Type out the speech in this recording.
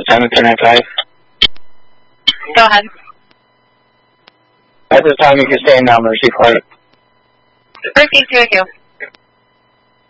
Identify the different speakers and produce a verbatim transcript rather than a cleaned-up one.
Speaker 1: seven two nine five.
Speaker 2: Go ahead.
Speaker 1: At this time, you can stay in now, Mercy Flight.
Speaker 2: Proceed to a two.